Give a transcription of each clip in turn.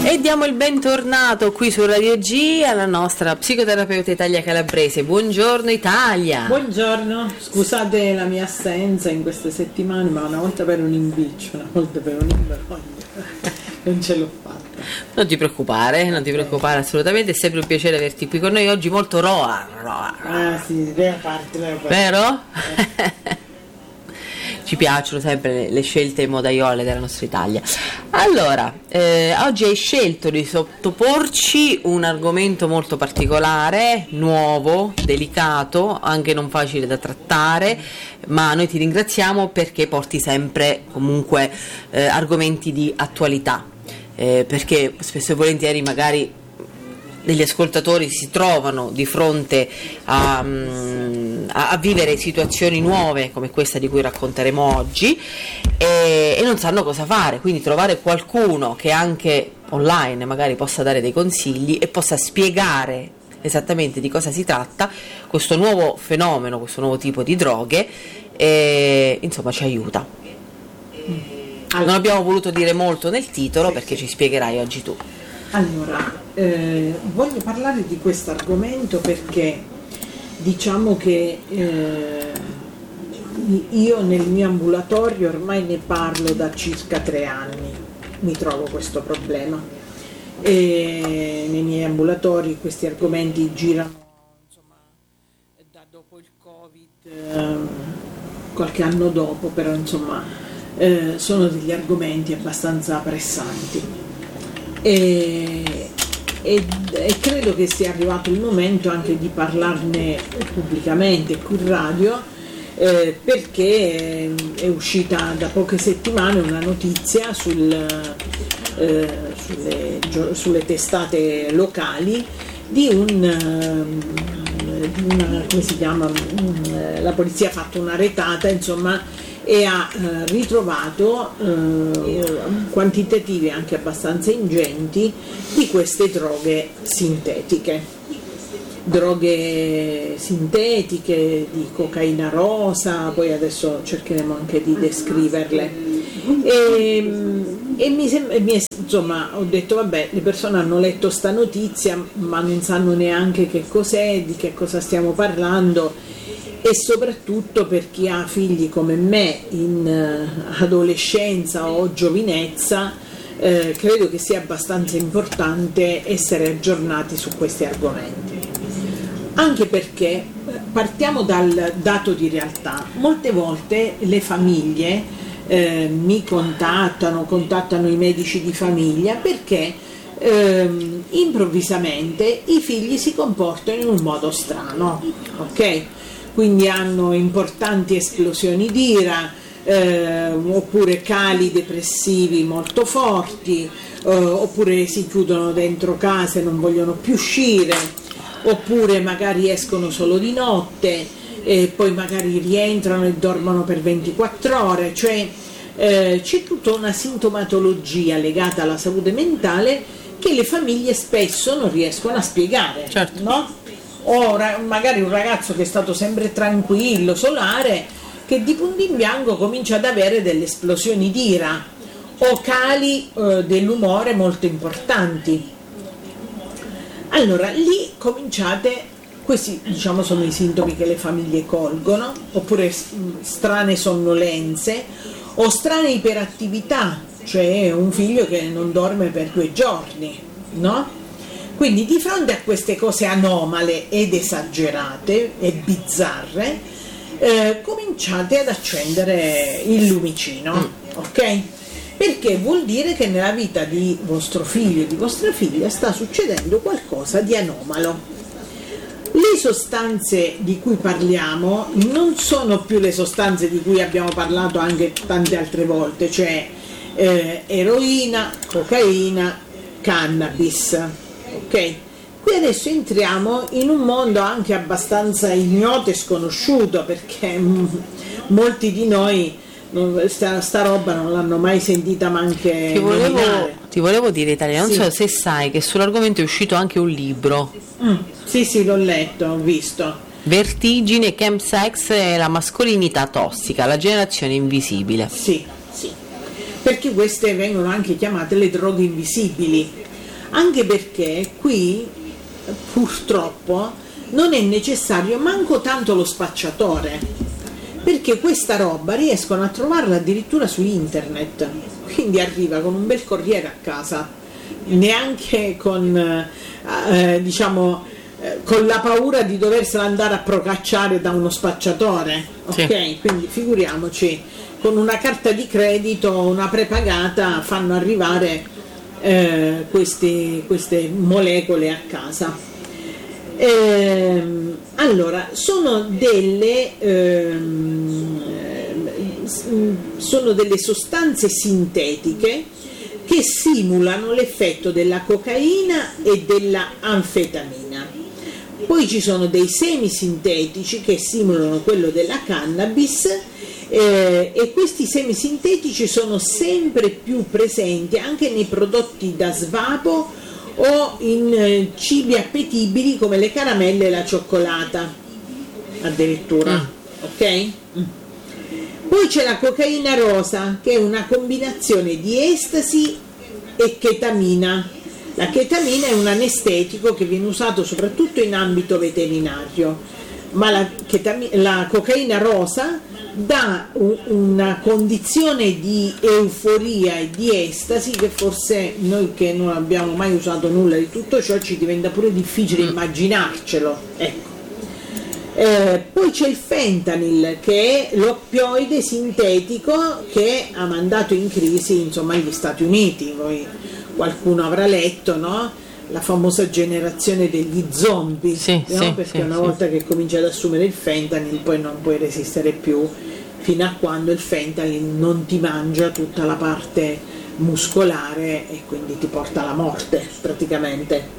E diamo il bentornato qui su Radio G alla nostra psicoterapeuta Italia Calabrese. Buongiorno Italia! Buongiorno, scusate la mia assenza in queste settimane, ma una volta per un impiccio, una volta per un imbroglio, non ce l'ho fatta. Non ti preoccupare assolutamente, è sempre un piacere averti qui con noi oggi, molto roa. Ah sì, vera parte. Vero? Ci piacciono sempre le scelte modaiole della nostra Italia. Allora, oggi hai scelto di sottoporci un argomento molto particolare, nuovo, delicato, anche non facile da trattare, ma noi ti ringraziamo perché porti sempre comunque argomenti di attualità, perché spesso e volentieri magari degli ascoltatori si trovano di fronte a vivere situazioni nuove come questa di cui racconteremo oggi e non sanno cosa fare, quindi trovare qualcuno che anche online magari possa dare dei consigli e possa spiegare esattamente di cosa si tratta questo nuovo fenomeno, questo nuovo tipo di droghe, insomma ci aiuta. Non abbiamo voluto dire molto nel titolo perché ci spiegherai oggi tu. Allora, voglio parlare di questo argomento perché diciamo che io nel mio ambulatorio ormai ne parlo da circa 3 anni, mi trovo questo problema e nei miei ambulatori questi argomenti girano insomma da dopo il Covid, qualche anno dopo, però insomma sono degli argomenti abbastanza pressanti. E credo che sia arrivato il momento anche di parlarne pubblicamente qui in radio, perché è uscita da poche settimane una notizia sulle testate locali di una, come si chiama, la polizia ha fatto una retata insomma e ha ritrovato quantitativi anche abbastanza ingenti di queste droghe sintetiche di cocaina rosa, poi adesso cercheremo anche di descriverle insomma ho detto vabbè, le persone hanno letto sta notizia ma non sanno neanche che cos'è, di che cosa stiamo parlando. E soprattutto per chi ha figli come me in adolescenza o giovinezza, credo che sia abbastanza importante essere aggiornati su questi argomenti, anche perché partiamo dal dato di realtà. Molte volte le famiglie mi contattano i medici di famiglia perché improvvisamente i figli si comportano in un modo strano, ok? Quindi hanno importanti esplosioni d'ira, oppure cali depressivi molto forti, oppure si chiudono dentro casa e non vogliono più uscire, oppure magari escono solo di notte e poi magari rientrano e dormono per 24 ore, cioè c'è tutta una sintomatologia legata alla salute mentale che le famiglie spesso non riescono a spiegare, certo. No? O magari un ragazzo che è stato sempre tranquillo, solare, che di punto in bianco comincia ad avere delle esplosioni d'ira o cali dell'umore molto importanti. Allora lì questi diciamo sono i sintomi che le famiglie colgono, oppure strane sonnolenze o strane iperattività, cioè un figlio che non dorme per 2 giorni, no? Quindi di fronte a queste cose anomale ed esagerate e bizzarre, cominciate ad accendere il lumicino, ok? Perché vuol dire che nella vita di vostro figlio e di vostra figlia sta succedendo qualcosa di anomalo. Le sostanze di cui parliamo non sono più le sostanze di cui abbiamo parlato anche tante altre volte, cioè eroina, cocaina, cannabis. Ok, qui adesso entriamo in un mondo anche abbastanza ignoto e sconosciuto, perché molti di noi sta roba non l'hanno mai sentita manche nominare. Ti volevo dire Italia, non Sì. so se sai che sull'argomento è uscito anche un libro. Sì, l'ho letto, ho visto. Vertigine, chemsex e la mascolinità tossica, la generazione invisibile. Sì, perché queste vengono anche chiamate le droghe invisibili, anche perché qui purtroppo non è necessario manco tanto lo spacciatore, perché questa roba riescono a trovarla addirittura su internet, quindi arriva con un bel corriere a casa, neanche con con la paura di doversela andare a procacciare da uno spacciatore, ok? Sì. Quindi figuriamoci, con una carta di credito, una prepagata, fanno arrivare queste molecole a casa. Allora, sono delle sostanze sintetiche che simulano l'effetto della cocaina e della anfetamina. Poi ci sono dei semisintetici che simulano quello della cannabis, e questi semisintetici sono sempre più presenti anche nei prodotti da svapo o in cibi appetibili come le caramelle e la cioccolata, addirittura. Ok? Poi c'è la cocaina rosa, che è una combinazione di estasi e chetamina. La chetamina è un anestetico che viene usato soprattutto in ambito veterinario, ma la cocaina rosa dà una condizione di euforia e di estasi che forse noi che non abbiamo mai usato nulla di tutto ciò ci diventa pure difficile immaginarcelo, ecco. Poi c'è il fentanyl, che è l'oppioide sintetico che ha mandato in crisi, insomma, gli Stati Uniti. Poi qualcuno avrà letto, no? La famosa generazione degli zombie, sì, no? Sì, perché una volta che cominci ad assumere il fentanyl poi non puoi resistere più, fino a quando il fentanyl non ti mangia tutta la parte muscolare e quindi ti porta alla morte praticamente.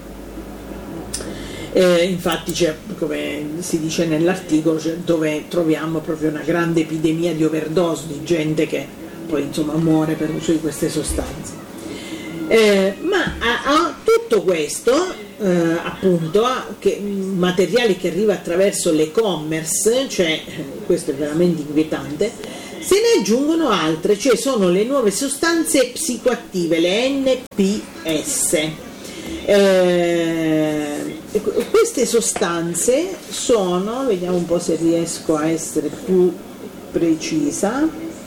Infatti c'è, come si dice nell'articolo, dove troviamo proprio una grande epidemia di overdose, di gente che poi insomma muore per uso di queste sostanze. Ma a tutto questo, appunto, materiali che arriva attraverso l'e-commerce, cioè questo è veramente inquietante, se ne aggiungono altre, cioè sono le nuove sostanze psicoattive, le NPS. Queste sostanze sono, vediamo un po' se riesco a essere più precisa,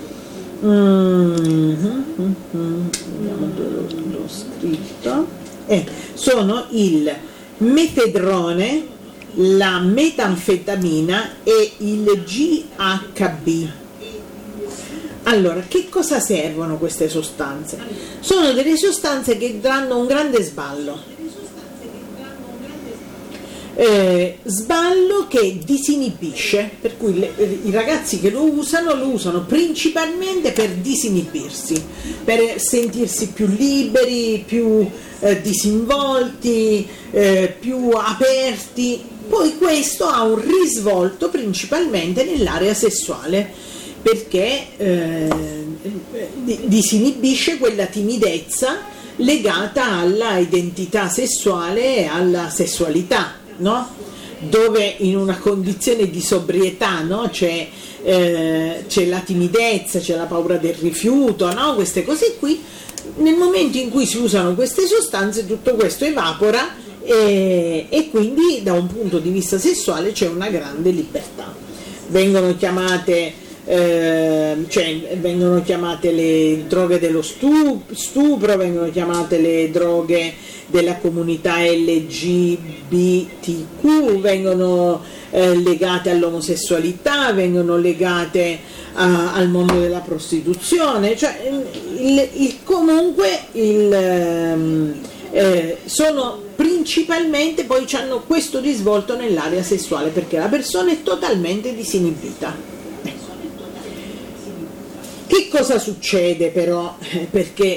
vediamo dove l'ho scritto, sono il mefedrone, la metanfetamina e il GHB. Allora, che cosa servono queste sostanze? Sono delle sostanze che danno un grande sballo. Sballo che disinibisce, per cui i ragazzi che lo usano principalmente per disinibirsi, per sentirsi più liberi, più disinvolti, più aperti. Poi questo ha un risvolto principalmente nell'area sessuale, perché disinibisce quella timidezza legata alla identità sessuale e alla sessualità, no? Dove in una condizione di sobrietà, no? C'è la timidezza, c'è la paura del rifiuto, no? Queste cose qui. Nel momento in cui si usano queste sostanze tutto questo evapora e quindi da un punto di vista sessuale c'è una grande libertà. Vengono chiamate le droghe dello stupro, vengono chiamate le droghe della comunità LGBTQ, vengono legate all'omosessualità, vengono legate al mondo della prostituzione, cioè sono principalmente, poi hanno questo risvolto nell'area sessuale perché la persona è totalmente disinibita. Che cosa succede però? Perché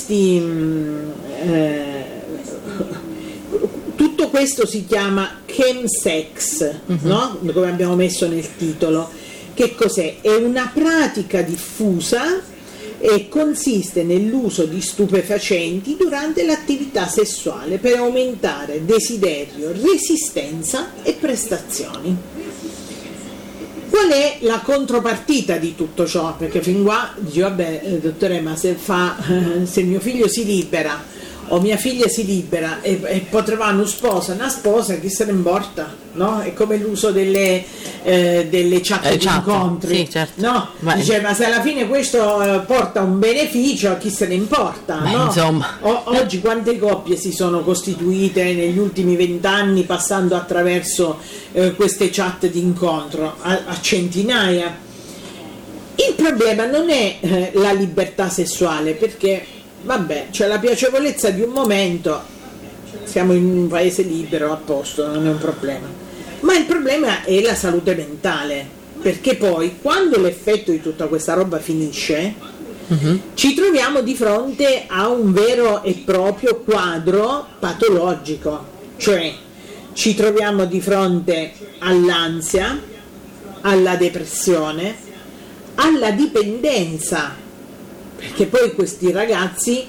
tutto questo si chiama chemsex, no? Come abbiamo messo nel titolo. Che cos'è? È una pratica diffusa e consiste nell'uso di stupefacenti durante l'attività sessuale per aumentare desiderio, resistenza e prestazioni. Qual è la contropartita di tutto ciò? Perché fin qua dici, vabbè, dottore, ma se mio figlio si libera o mia figlia si libera e potrà una sposa, chi se ne importa, no? È come l'uso delle chat di incontri, sì, certo. No? Dice, ma se alla fine questo porta un beneficio, a chi se ne importa? Beh, no? insomma. Oggi quante coppie si sono costituite negli ultimi 20 anni passando attraverso queste chat di incontro? A centinaia. Il problema non è la libertà sessuale, perché vabbè, c'è la piacevolezza di un momento, siamo in un paese libero, a posto, non è un problema, ma il problema è la salute mentale, perché poi quando l'effetto di tutta questa roba finisce, ci troviamo di fronte a un vero e proprio quadro patologico, cioè ci troviamo di fronte all'ansia, alla depressione, alla dipendenza, perché poi questi ragazzi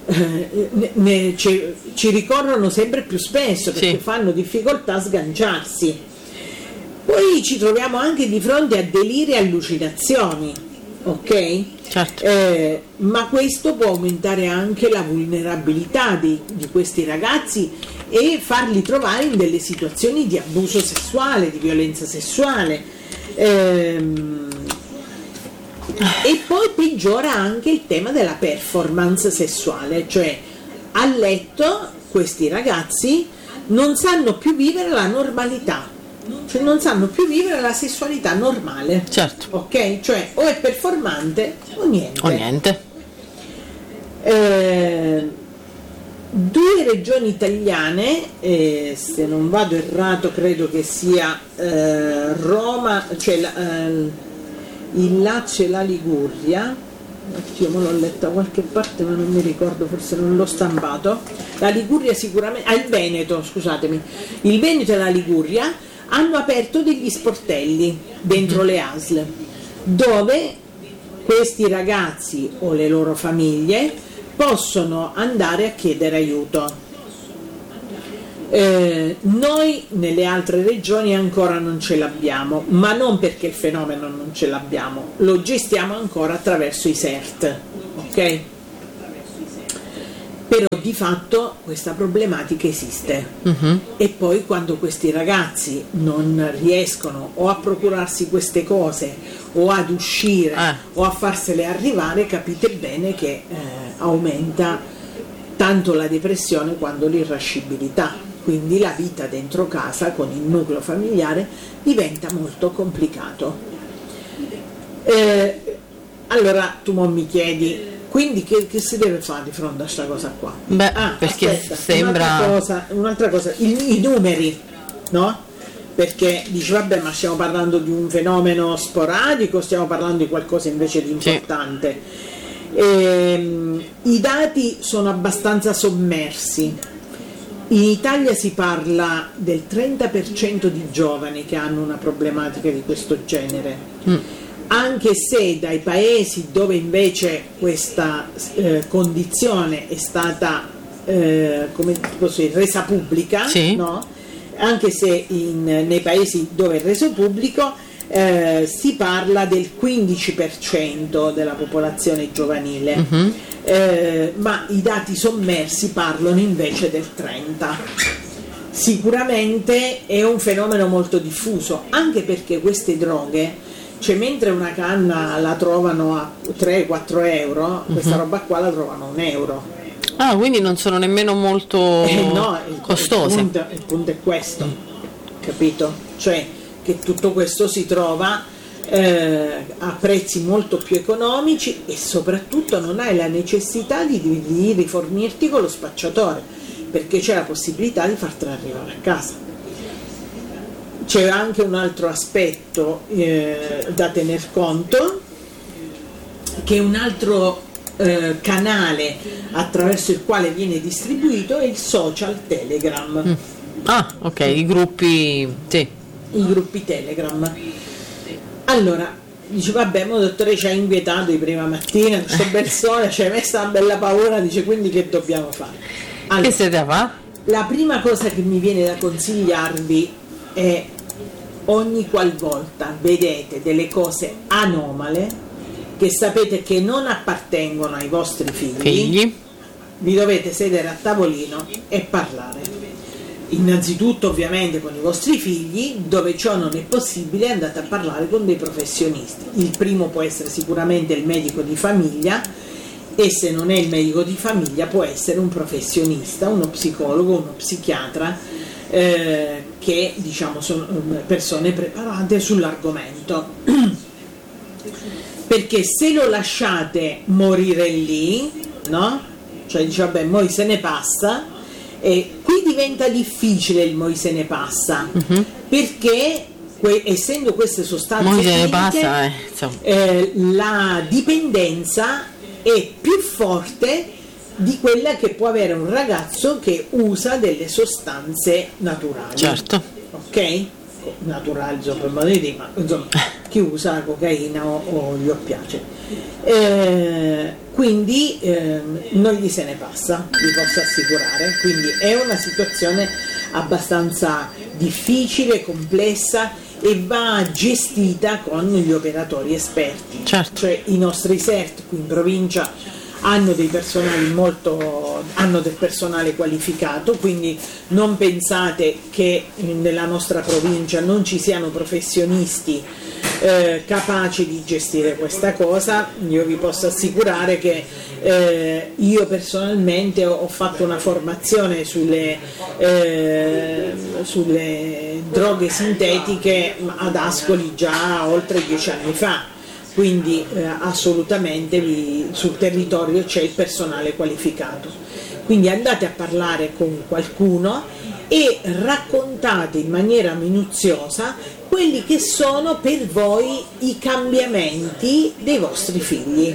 ci ricorrono sempre più spesso, perché fanno difficoltà a sganciarsi. Poi ci troviamo anche di fronte a deliri e allucinazioni, ok? Certo. Ma questo può aumentare anche la vulnerabilità di questi ragazzi e farli trovare in delle situazioni di abuso sessuale, di violenza sessuale. E poi peggiora anche il tema della performance sessuale, cioè a letto questi ragazzi non sanno più vivere la normalità, cioè non sanno più vivere la sessualità normale. Certo. Ok? Cioè o è performante o niente. O niente. Due regioni italiane, se non vado errato credo che sia Roma, cioè il Lazio e la Liguria, io me l'ho letta da qualche parte ma non mi ricordo, forse non l'ho stampato, la Liguria sicuramente, il Veneto, scusatemi, il Veneto e la Liguria hanno aperto degli sportelli dentro le ASL dove questi ragazzi o le loro famiglie possono andare a chiedere aiuto. Noi nelle altre regioni ancora non ce l'abbiamo, ma non perché il fenomeno non ce l'abbiamo, lo gestiamo ancora attraverso i SERT, ok? Però di fatto questa problematica esiste. E poi quando questi ragazzi non riescono o a procurarsi queste cose o ad uscire o a farsele arrivare, capite bene che aumenta tanto la depressione quanto l'irascibilità. Quindi la vita dentro casa con il nucleo familiare diventa molto complicato. Allora tu mi chiedi, quindi che si deve fare di fronte a questa cosa qua? Beh, perché aspetta, sembra un'altra cosa, i numeri, no? Perché dici vabbè, ma stiamo parlando di un fenomeno sporadico, stiamo parlando di qualcosa invece di importante. I dati sono abbastanza sommersi. In Italia si parla del 30% di giovani che hanno una problematica di questo genere, anche se dai paesi dove invece questa condizione è stata come posso dire, resa pubblica, no? Anche se nei paesi dove è reso pubblico si parla del 15% della popolazione giovanile. Ma i dati sommersi parlano invece del 30%. Sicuramente è un fenomeno molto diffuso, anche perché queste droghe, cioè mentre una canna la trovano a 3-4 euro, questa roba qua la trovano a €1. Ah, quindi non sono nemmeno molto costose. Il punto è questo, capito? Cioè che tutto questo si trova a prezzi molto più economici e soprattutto non hai la necessità di rifornirti con lo spacciatore, perché c'è la possibilità di fartela arrivare a casa. C'è anche un altro aspetto da tener conto, che un altro canale attraverso il quale viene distribuito è il social Telegram. Ah, ok, i gruppi, sì. I gruppi Telegram. Allora, dice vabbè, mo dottore ci ha inquietato di prima mattina, questo bel sole, ci ha messo una bella paura, dice quindi che dobbiamo fare? Allora, che siete a fare? La prima cosa che mi viene da consigliarvi è ogni qualvolta vedete delle cose anomale che sapete che non appartengono ai vostri figli, vi dovete sedere a tavolino e parlare. Innanzitutto ovviamente con i vostri figli, dove ciò non è possibile andate a parlare con dei professionisti. Il primo può essere sicuramente il medico di famiglia, e se non è il medico di famiglia può essere un professionista, uno psicologo, uno psichiatra, che diciamo sono persone preparate sull'argomento. Perché se lo lasciate morire lì, no? Cioè dice vabbè, poi se ne passa. E qui diventa difficile il moi se ne passa, perché essendo queste sostanze chimiche, la dipendenza è più forte di quella che può avere un ragazzo che usa delle sostanze naturali. Certo. Ok? Naturali, per modo di dire, ma insomma, chi usa la cocaina o gli oppiacei. Quindi non gli se ne passa, vi posso assicurare. Quindi è una situazione abbastanza difficile, complessa, e va gestita con gli operatori esperti. Certo. Cioè i nostri CERT qui in provincia hanno del personale qualificato, quindi non pensate che nella nostra provincia non ci siano professionisti capaci di gestire questa cosa. Io vi posso assicurare che io personalmente ho fatto una formazione sulle droghe sintetiche ad Ascoli già oltre 10 anni fa. Quindi assolutamente sul territorio c'è il personale qualificato. Quindi andate a parlare con qualcuno e raccontate in maniera minuziosa quelli che sono per voi i cambiamenti dei vostri figli.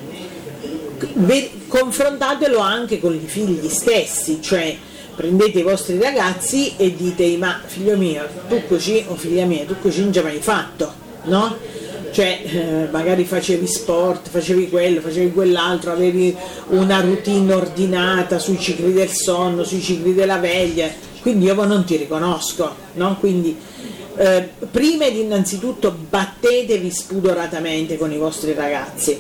Confrontatelo anche con i figli stessi, cioè prendete i vostri ragazzi e dite: ma figlio mio, tu così, o figlia mia, tu così non ci hai mai fatto, no? Cioè magari facevi sport, facevi quello, facevi quell'altro, avevi una routine ordinata sui cicli del sonno, sui cicli della veglia, quindi io non ti riconosco, no? Quindi prima ed innanzitutto battetevi spudoratamente con i vostri ragazzi,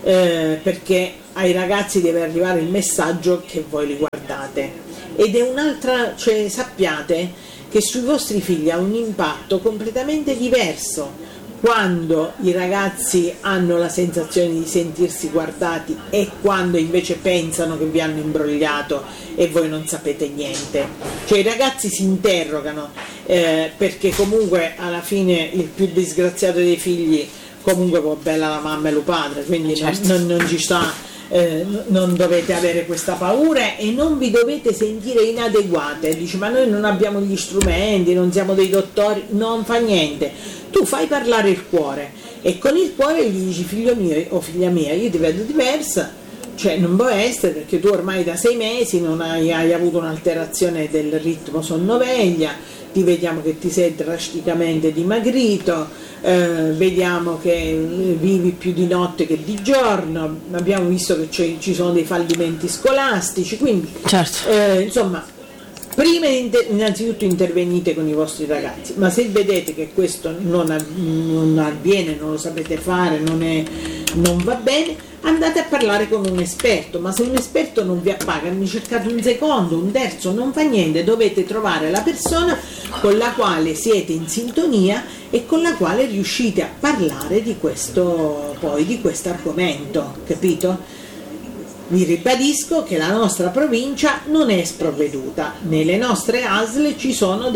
perché ai ragazzi deve arrivare il messaggio che voi li guardate, ed è un'altra, cioè sappiate che sui vostri figli ha un impatto completamente diverso quando i ragazzi hanno la sensazione di sentirsi guardati e quando invece pensano che vi hanno imbrogliato e voi non sapete niente. Cioè i ragazzi si interrogano, perché comunque alla fine il più disgraziato dei figli comunque può bella la mamma e lo padre, quindi certo. non ci sta. Non dovete avere questa paura e non vi dovete sentire inadeguate. Dici: ma noi non abbiamo gli strumenti, non siamo dei dottori. Non fa niente, tu fai parlare il cuore e con il cuore gli dici: figlio mio o figlia mia, io ti vedo diversa, cioè non può essere, perché tu ormai da 6 mesi non hai avuto un'alterazione del ritmo sonno-veglia, ti vediamo che ti sei drasticamente dimagrito, vediamo che vivi più di notte che di giorno, abbiamo visto che ci sono dei fallimenti scolastici, quindi certo. Insomma, prima innanzitutto intervenite con i vostri ragazzi, ma se vedete che questo non avviene, non lo sapete fare, non va bene, andate a parlare con un esperto. Ma se un esperto non vi appaga, ne cercate un secondo, un terzo, non fa niente, dovete trovare la persona con la quale siete in sintonia e con la quale riuscite a parlare di questo argomento, capito? Vi ribadisco che la nostra provincia non è sprovveduta, nelle nostre ASL ci sono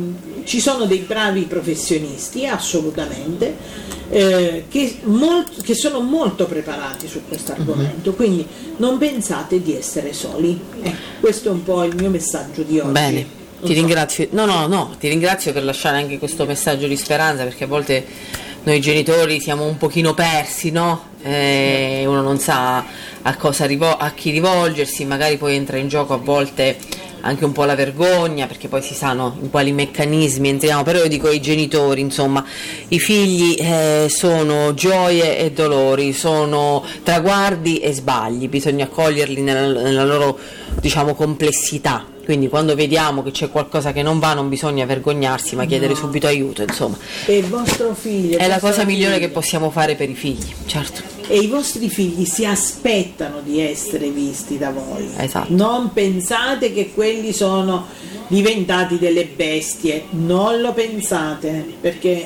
dei bravi professionisti, assolutamente, che sono molto preparati su questo argomento, quindi non pensate di essere soli. Questo è un po' il mio messaggio di oggi. Bene, ti ringrazio. Ti ringrazio per lasciare anche questo messaggio di speranza, perché a volte noi genitori siamo un pochino persi, no? Uno non sa a chi rivolgersi, magari poi entra in gioco a volte anche un po' la vergogna, perché poi si sanno in quali meccanismi entriamo. Però io dico ai genitori, insomma, i figli sono gioie e dolori, sono traguardi e sbagli, bisogna accoglierli nella loro, diciamo, complessità. Quindi quando vediamo che c'è qualcosa che non va, non bisogna vergognarsi, ma chiedere subito aiuto, insomma. E il vostro figlio è la cosa migliore che possiamo fare per i figli, certo. e i vostri figli si aspettano di essere visti da voi. Esatto. Non pensate che quelli sono diventati delle bestie, non lo pensate, perché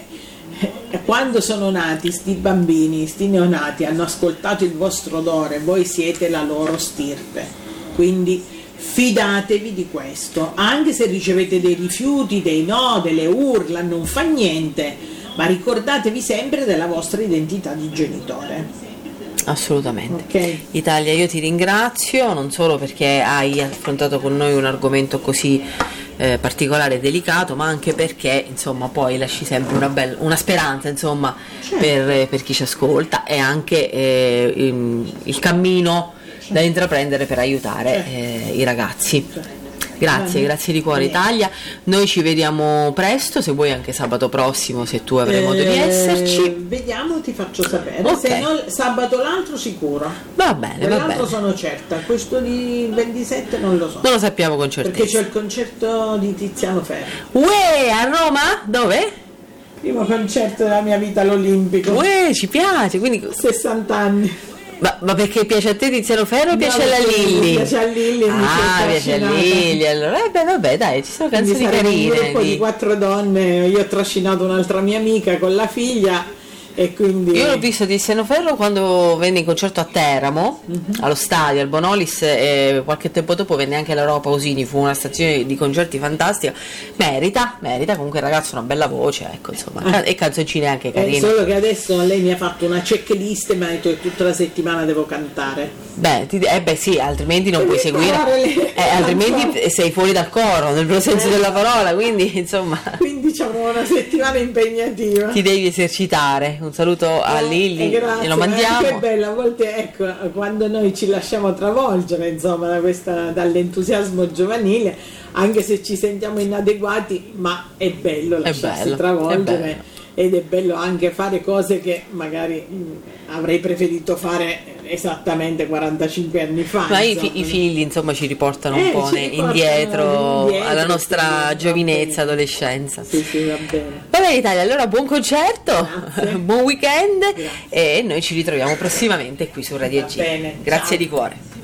quando sono nati sti bambini, sti neonati, hanno ascoltato il vostro odore, voi siete la loro stirpe, quindi fidatevi di questo, anche se ricevete dei rifiuti, dei no, delle urla, non fa niente, ma ricordatevi sempre della vostra identità di genitore. Assolutamente. Ok. Italia, io ti ringrazio non solo perché hai affrontato con noi un argomento così particolare e delicato, ma anche perché insomma poi lasci sempre una speranza, insomma, per chi ci ascolta, e anche il cammino da intraprendere per aiutare i ragazzi. Grazie di cuore Italia, noi ci vediamo presto, se vuoi anche sabato prossimo, se tu avrai modo di esserci. Vediamo, ti faccio sapere, Ok. se no sabato l'altro sicuro. Va bene, va Quell'altro bene. sono certa, questo di 27 non lo so. Non lo sappiamo con Perché certezza. c'è il concerto di Tiziano Ferro. Uè, a Roma? Dove? Primo concerto della mia vita all'Olimpico. Uè, ci piace, quindi 60 anni. ma perché piace a te Tiziano Ferro o piace alla Lilli? Piace a Lilli e mi Ah, si è piace a trascinata. Lilli, allora vabbè dai, ci sono Quindi canzoni saremo un carine gruppo di 4 donne, io ho trascinato un'altra mia amica con la figlia e quindi Io l'ho visto Tiziano Ferro quando venne in concerto a Teramo, allo stadio, al Bonolis, e qualche tempo dopo venne anche all'Europa Pausini, fu una stazione di concerti fantastica, merita, comunque il ragazzo ha una bella voce, ecco, insomma, e canzoncine anche carine. solo che adesso lei mi ha fatto una checklist e mi ha detto che tutta la settimana devo cantare. Beh, sì, altrimenti non puoi Devi seguire, fare le- altrimenti sei fuori dal coro, nel vero senso della parola, quindi insomma Quindi diciamo una settimana impegnativa. ti devi esercitare. Un saluto a Lilli, Grazie, glielo Che mandiamo. bello, a volte ecco, quando noi ci lasciamo travolgere insomma dall'entusiasmo giovanile, anche se ci sentiamo inadeguati, ma è bello lasciarsi bello, è travolgere. bello. Ed è bello anche fare cose che magari avrei preferito fare esattamente 45 anni fa. Ma insomma. i figli insomma ci riportano un po' ci riportano indietro alla sì, nostra va giovinezza, bene. adolescenza. Sì, va bene. Va bene Italia, allora buon concerto, Grazie. buon weekend Grazie. e noi ci ritroviamo prossimamente qui su Radio Va G. bene, Grazie ciao. di cuore.